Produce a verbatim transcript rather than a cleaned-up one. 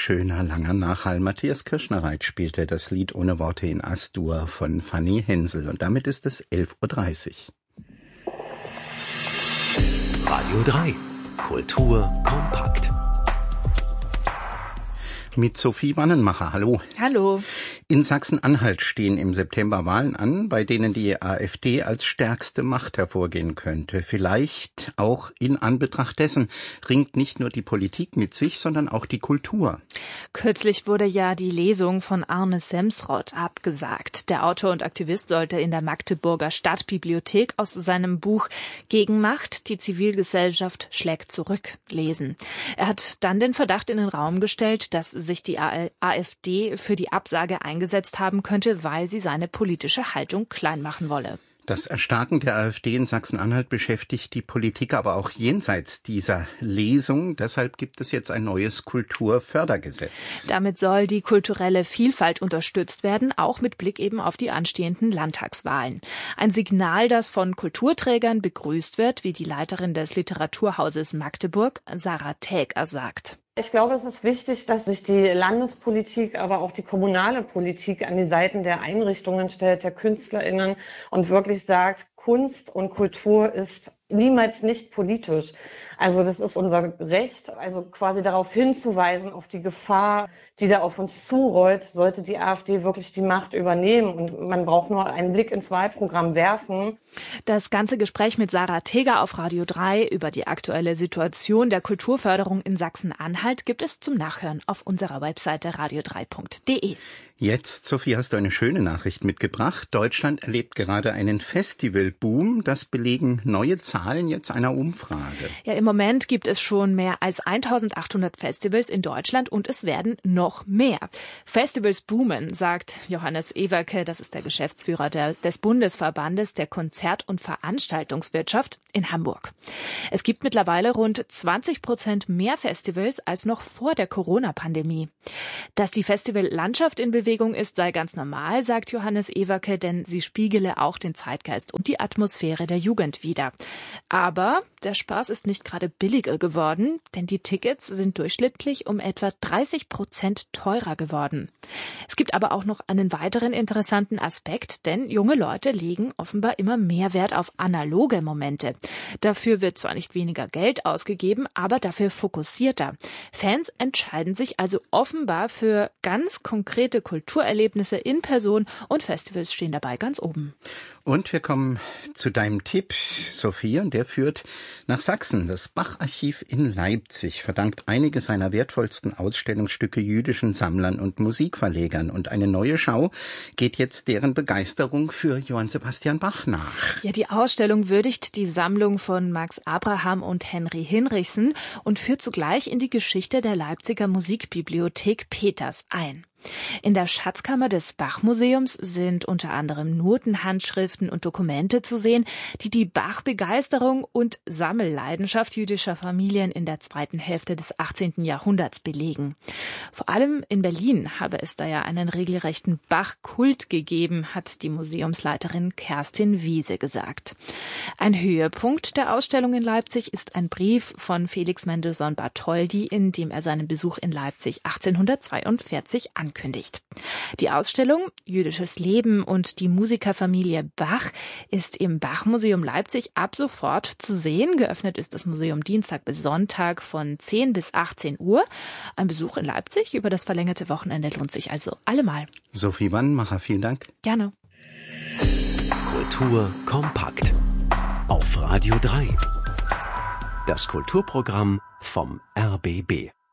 schöner, langer Nachhall. Matthias Kirschnereit spielte das Lied Ohne Worte in As-Dur von Fanny Hensel. Und damit ist es elf Uhr dreißig. Radio drei. Kultur kompakt. Mit Sophie Wannenmacher. Hallo. Hallo. In Sachsen-Anhalt stehen im September Wahlen an, bei denen die AfD als stärkste Macht hervorgehen könnte. Vielleicht auch in Anbetracht dessen ringt nicht nur die Politik mit sich, sondern auch die Kultur. Kürzlich wurde ja die Lesung von Arne Semsrott abgesagt. Der Autor und Aktivist sollte in der Magdeburger Stadtbibliothek aus seinem Buch Gegenmacht, die Zivilgesellschaft schlägt zurück lesen. Er hat dann den Verdacht in den Raum gestellt, dass sich die AfD für die Absage eingesetzt haben könnte, weil sie seine politische Haltung klein machen wolle. Das Erstarken der AfD in Sachsen-Anhalt beschäftigt die Politik aber auch jenseits dieser Lesung. Deshalb gibt es jetzt ein neues Kulturfördergesetz. Damit soll die kulturelle Vielfalt unterstützt werden, auch mit Blick eben auf die anstehenden Landtagswahlen. Ein Signal, das von Kulturträgern begrüßt wird, wie die Leiterin des Literaturhauses Magdeburg, Sarah Täger, sagt. Ich glaube, es ist wichtig, dass sich die Landespolitik, aber auch die kommunale Politik an die Seiten der Einrichtungen stellt, der KünstlerInnen und wirklich sagt, Kunst und Kultur ist niemals nicht politisch. Also das ist unser Recht, also quasi darauf hinzuweisen, auf die Gefahr, die da auf uns zurollt, sollte die AfD wirklich die Macht übernehmen. Und man braucht nur einen Blick ins Wahlprogramm werfen. Das ganze Gespräch mit Sarah Täger auf Radio drei über die aktuelle Situation der Kulturförderung in Sachsen-Anhalt gibt es zum Nachhören auf unserer Webseite radio drei punkt de. Jetzt, Sophie, hast du eine schöne Nachricht mitgebracht. Deutschland erlebt gerade einen Festivalboom. Das belegen neue Zahlen jetzt einer Umfrage. Ja, im Moment gibt es schon mehr als eintausendachthundert Festivals in Deutschland und es werden noch mehr. Festivals boomen, sagt Johannes Ewerke, das ist der Geschäftsführer der, des Bundesverbandes der Konzert- und Veranstaltungswirtschaft in Hamburg. Es gibt mittlerweile rund zwanzig Prozent mehr Festivals als noch vor der Corona-Pandemie. Dass die Festivallandschaft in Bewegung ist, sei ganz normal, sagt Johannes Ewerke, denn sie spiegele auch den Zeitgeist und die Atmosphäre der Jugend wider. Aber der Spaß ist nicht gerade billiger geworden, denn die Tickets sind durchschnittlich um etwa dreißig Prozent teurer geworden. Es gibt aber auch noch einen weiteren interessanten Aspekt, denn junge Leute legen offenbar immer mehr Wert auf analoge Momente. Dafür wird zwar nicht weniger Geld ausgegeben, aber dafür fokussierter. Fans entscheiden sich also offenbar für ganz konkrete Kulturerlebnisse in Person und Festivals stehen dabei ganz oben. Und wir kommen zu deinem Tipp, Sophie, und der führt nach Sachsen. Das Bach-Archiv in Leipzig verdankt einige seiner wertvollsten Ausstellungsstücke jüdischen Sammlern und Musikverlegern. Und eine neue Schau geht jetzt deren Begeisterung für Johann Sebastian Bach nach. Ja, die Ausstellung würdigt die Sammlung von Max Abraham und Henry Hinrichsen und führt zugleich in die Geschichte der Leipziger Musikbibliothek Peters ein. In der Schatzkammer des Bach-Museums sind unter anderem Notenhandschriften und Dokumente zu sehen, die die Bach-Begeisterung und Sammelleidenschaft jüdischer Familien in der zweiten Hälfte des achtzehnten Jahrhunderts belegen. Vor allem in Berlin habe es da ja einen regelrechten Bach-Kult gegeben, hat die Museumsleiterin Kerstin Wiese gesagt. Ein Höhepunkt der Ausstellung in Leipzig ist ein Brief von Felix Mendelssohn Bartholdy, in dem er seinen Besuch in Leipzig achtzehnhundertzweiundvierzig ankündigt. Die Ausstellung Jüdisches Leben und die Musikerfamilie Bach ist im Bach-Museum Leipzig ab sofort zu sehen. Geöffnet ist das Museum Dienstag bis Sonntag von zehn bis achtzehn Uhr. Ein Besuch in Leipzig über das verlängerte Wochenende lohnt sich also allemal. Sophie Wannenmacher, vielen Dank. Gerne. Kultur kompakt auf Radio drei. Das Kulturprogramm vom R B B.